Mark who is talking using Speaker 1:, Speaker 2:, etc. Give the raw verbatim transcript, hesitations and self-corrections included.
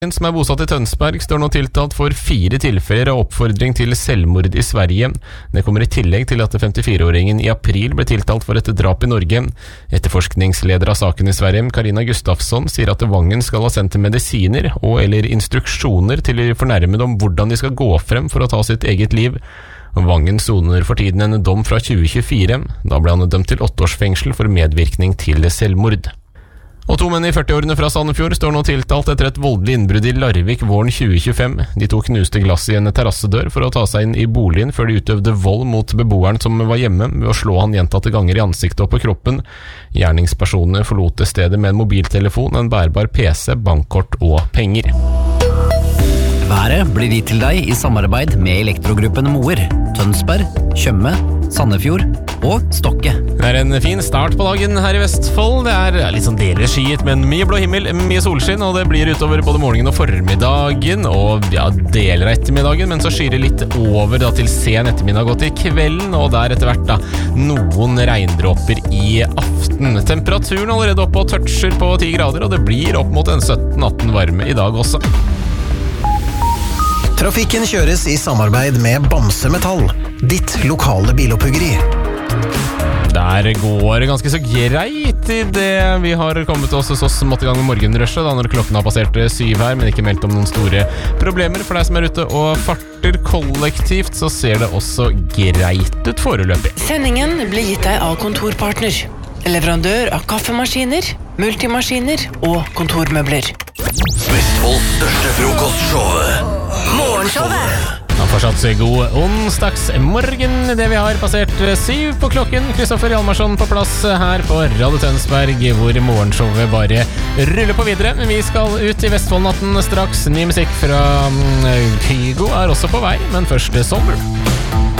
Speaker 1: som er bosatt i Tønsberg, står nå tiltalt for fire tilfeller av oppfordring til selvmord i Sverige. Det kommer i tillegg til at femtifire-åringen i april ble tiltalt for et drap i Norge. Etterforskningsleder av saken i Sverige, Karina Gustafsson, sier at Vangen skal ha sendt medisiner og eller instruksjoner til de fornærmede om hvordan de skal gå frem for å ta sitt eget liv. Vangen soner for tiden en dom fra tjue tjuefire. Da ble han dømt til åtte års fengsel for medvirkning til selvmord. Og to menn i førti-årene fra Sandefjord står nå tiltalt etter et voldelig innbrudd i Larvik våren tjue tjuefem. De to knuste glass i en terrassedør for å ta seg inn i boligen før de utøvde vold mot beboeren som var hjemme, ved å slå han gjentatte ganger i ansiktet og på kroppen. Gjerningspersonene forlot stedet med en mobiltelefon, en bærbar P C, bankkort og penger.
Speaker 2: Været blir gitt til deg i samarbeid med Elektrogruppen Moer, Tønsberg, Tjøme, Sandefjord og Stokke.
Speaker 1: Det er en fin start på dagen her i Vestfold. Det er litt sånn delvis skyet, men mye blå himmel, mye solskinn, og det blir utover både morgenen og formiddagen, og ja, deler av ettermiddagen, men så skyr det litt over da, til sen ettermiddag og til kvelden, og der etter hvert da, noen regndråper i aften. Temperaturen allerede oppe og toucher på ti grader, og det blir opp mot en sytten atten varme i dag også.
Speaker 3: Trafikken kjøres i samarbeid med Bamse Metall, ditt lokale biloppuggeri.
Speaker 1: Der går det ganske så greit i det vi har kommet oss så smått i gang med morgenrushet, da når klokken har passert syv her, men ikke meldt om noen store problemer for deg som er ute og farter kollektivt, så ser det også greit ut foreløpig.
Speaker 4: Sendingen blir gitt deg av Kontorpartner, leverandør av kaffemaskiner, multimaskiner og kontormøbler.
Speaker 5: Vestfolds største frokostshow, Morgenshowet.
Speaker 1: Han fortsatt god onsdagsmorgen. Det vi har passert syv på klokken. Kristoffer Hjalmarsson på plass her på Radio Tønsberg, hvor morgenshowet bare ruller på videre. Vi skal ut i Vestfoldnatten straks. Ny musikk fra Kygo er også på vei, men først Sommer.